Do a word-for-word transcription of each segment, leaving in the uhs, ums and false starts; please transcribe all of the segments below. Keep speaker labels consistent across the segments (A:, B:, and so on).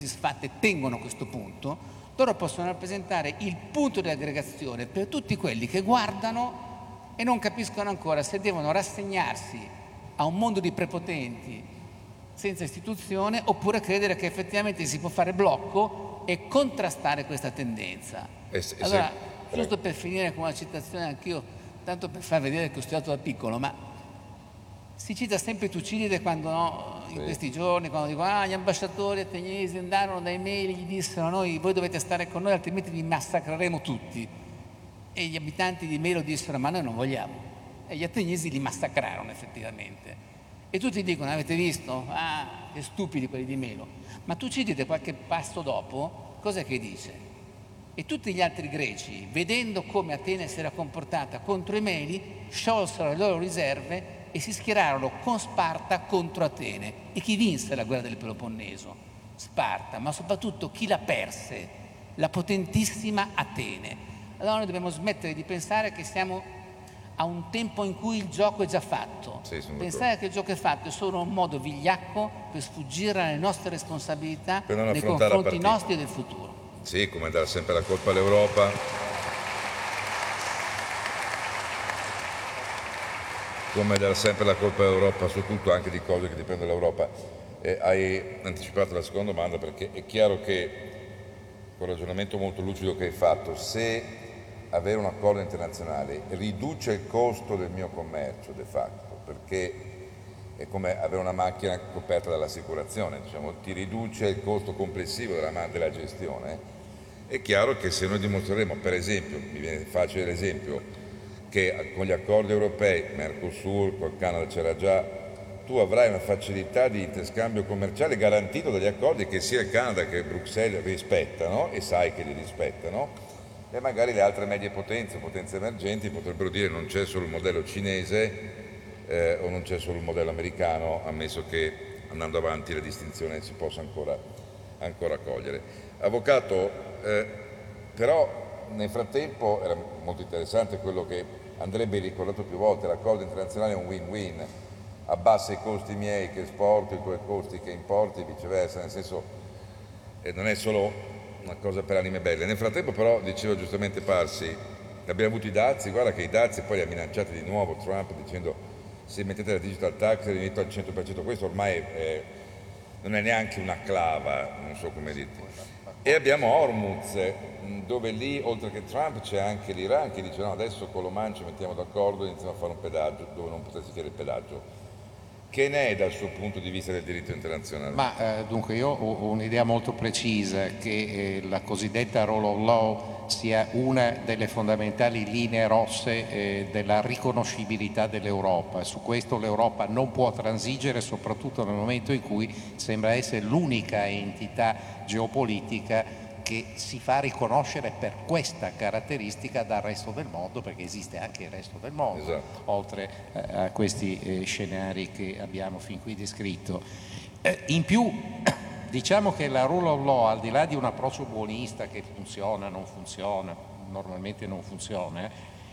A: disfatte tengono questo punto, loro possono rappresentare il punto di aggregazione per tutti quelli che guardano e non capiscono ancora se devono rassegnarsi a un mondo di prepotenti senza istituzione oppure credere che effettivamente si può fare blocco e contrastare questa tendenza.
B: E se,
A: allora,
B: se,
A: giusto per finire con una citazione anch'io, tanto per far vedere che ho studiato da piccolo, ma si cita sempre Tucidide quando, no, in sì. questi giorni, quando dicono ah, gli ambasciatori ateniesi andarono dai mail e gli dissero noi, voi dovete stare con noi altrimenti vi massacreremo tutti. E gli abitanti di Melo dissero ma noi non vogliamo. E gli ateniesi li massacrarono effettivamente. E tutti dicono avete visto? Ah, che stupidi quelli di Melo. Ma Tucidide qualche passo dopo, cos'è che dice? E tutti gli altri greci, vedendo come Atene si era comportata contro i Meli, sciolsero le loro riserve e si schierarono con Sparta contro Atene. E chi vinse la guerra del Peloponneso? Sparta, ma soprattutto chi la perse? La potentissima Atene. Allora noi dobbiamo smettere di pensare che siamo a un tempo in cui il gioco è già fatto.
B: Sì,
A: pensare che il gioco è fatto è solo un modo vigliacco per sfuggire alle nostre responsabilità nei confronti nostri e del futuro.
B: Sì, come dare sempre la colpa all'Europa. Come dare sempre la colpa all'Europa su tutto, anche di cose che dipendono dall'Europa. Eh, hai anticipato la seconda domanda perché è chiaro che, con il ragionamento molto lucido che hai fatto, se avere un accordo internazionale riduce il costo del mio commercio de facto, perché è come avere una macchina coperta dall'assicurazione, diciamo, ti riduce il costo complessivo della, della gestione, è chiaro che se noi dimostreremo, per esempio, mi viene facile l'esempio, che con gli accordi europei, Mercosur, col Canada c'era già, tu avrai una facilità di interscambio commerciale garantito dagli accordi che sia il Canada che Bruxelles rispettano e sai che li rispettano, e magari le altre medie potenze, potenze emergenti potrebbero dire non c'è solo il modello cinese eh, o non c'è solo il modello americano, ammesso che andando avanti la distinzione si possa ancora, ancora cogliere. Avvocato, eh, però nel frattempo era molto interessante quello che andrebbe ricordato più volte, l'accordo internazionale è un win-win, abbassa i costi miei che esporto, i tuoi costi che importi e viceversa, nel senso eh, non è solo una cosa per anime belle. Nel frattempo però, diceva giustamente Parsi, abbiamo avuto i dazi, guarda che i dazi poi li ha minacciati di nuovo Trump dicendo se mettete la digital tax rimetto al cento per cento, questo ormai è, non è neanche una clava, non so come dirti. E abbiamo Hormuz, dove lì, oltre che Trump, c'è anche l'Iran che dice no, adesso con l'Oman ci mettiamo d'accordo e iniziamo a fare un pedaggio dove non potresti chiedere il pedaggio. Che ne è dal suo punto di vista del diritto internazionale?
C: Ma eh, dunque io ho un'idea molto precisa che eh, la cosiddetta rule of law sia una delle fondamentali linee rosse eh, della riconoscibilità dell'Europa. Su questo l'Europa non può transigere, soprattutto nel momento in cui sembra essere l'unica entità geopolitica che si fa riconoscere per questa caratteristica dal resto del mondo, perché esiste anche il resto del mondo, esatto. Oltre eh, a questi eh, scenari che abbiamo fin qui descritto. Eh, in più, diciamo che la rule of law, al di là di un approccio buonista che funziona, non funziona, normalmente non funziona,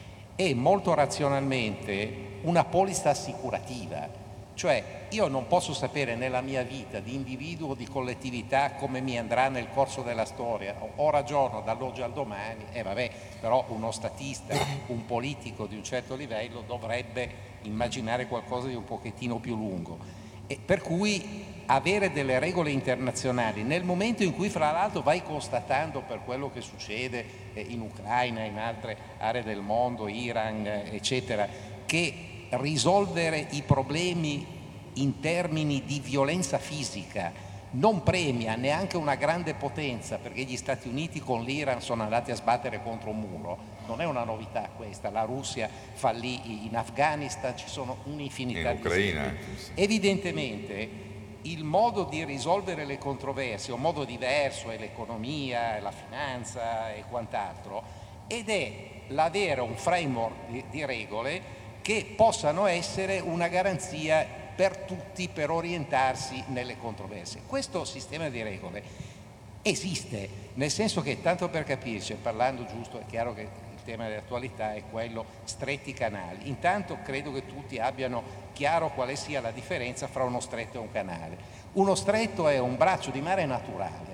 C: è molto razionalmente una polizza assicurativa. Cioè io non posso sapere nella mia vita di individuo o di collettività come mi andrà nel corso della storia, ho ragiono dall'oggi al domani e eh, vabbè, però uno statista, un politico di un certo livello dovrebbe immaginare qualcosa di un pochettino più lungo. E per cui avere delle regole internazionali nel momento in cui fra l'altro vai constatando per quello che succede in Ucraina, in altre aree del mondo, Iran, eccetera, che risolvere i problemi in termini di violenza fisica non premia neanche una grande potenza, perché gli Stati Uniti con l'Iran sono andati a sbattere contro un muro, non è una novità questa, la Russia fallì in Afghanistan, ci sono un'infinità di
B: Ucraina.
C: Evidentemente il modo di risolvere le controversie, un modo diverso è l'economia, la finanza e quant'altro, ed è l'avere un framework di, di regole che possano essere una garanzia per tutti per orientarsi nelle controversie. Questo sistema di regole esiste, nel senso che, tanto per capirci, parlando giusto, è chiaro che il tema dell'attualità è quello stretti canali. Intanto credo che tutti abbiano chiaro quale sia la differenza fra uno stretto e un canale. Uno stretto è un braccio di mare naturale